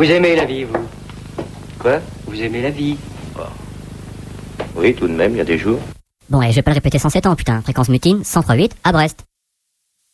Vous aimez la vie, vous? Quoi? Vous aimez la vie? Oui, tout de même, il y a des jours. Bon, et je vais pas le répéter 107 ans, putain. Fréquence mutine, 103.8 à Brest.